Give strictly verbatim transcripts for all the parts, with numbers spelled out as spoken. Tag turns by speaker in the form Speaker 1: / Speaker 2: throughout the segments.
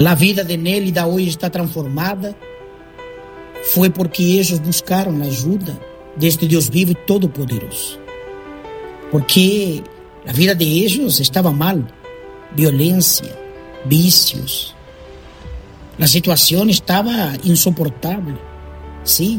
Speaker 1: A vida de Nélida hoje está transformada. Foi porque eles buscaram a ajuda deste Deus vivo e todo-poderoso. Porque a vida de eles estava mal. Violência, vícios. A situação estava insuportável. Sim.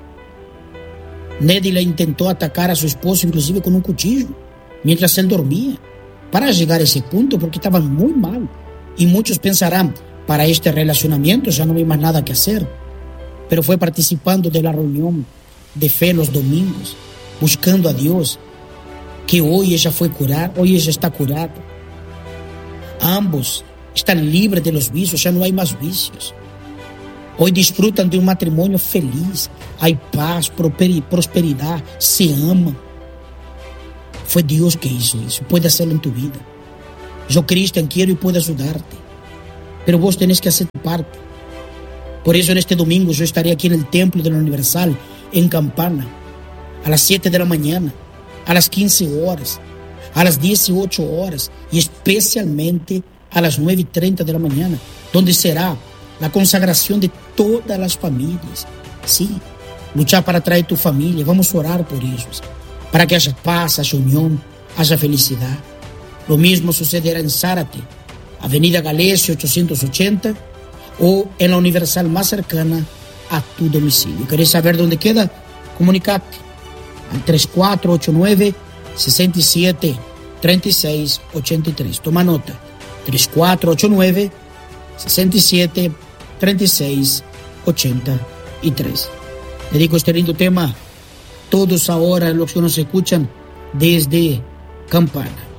Speaker 1: Nélida tentou atacar a seu esposo, inclusive com um cuchillo, mientras ele dormia, para chegar a esse ponto, porque estava muito mal. E muitos pensarão, para este relacionamento já não hay mais nada que fazer. Pero foi participando da reunião de fé nos domingos, buscando a Deus, que hoje ella foi curada, hoje ella está curada. Ambos estão livres de los vícios, já não há mais vícios. Hoje desfrutam de um matrimônio feliz, há paz, prosperidade, se amam. Foi Deus que hizo isso, pode hacerlo em tu vida. Eu, Cristian, quero e puedo ajudar-te, pero vos tenés que hacer tu parte. Por eso, neste domingo, eu estarei aqui no Templo de la Universal, em Campana, a las siete de la mañana, a las quince horas, a las dieciocho horas e especialmente a las nueve y treinta de la mañana, donde será a consagração de todas as famílias. Sim, luchar para trazer tu família, vamos orar por isso, para que haja paz, haja união, haja felicidade. Lo mesmo sucederá em Zárate, Avenida Galicia oitocentos e oitenta, ou em la Universal mais cercana a tu domicílio. ¿Querés saber onde queda? Comunicate al três quatro oito nove, seis sete, três seis oito três. Toma nota. três quatro oito nove, seis sete, três seis oito três. Dedico este lindo tema todos ahora los que nos escuchan desde Campana.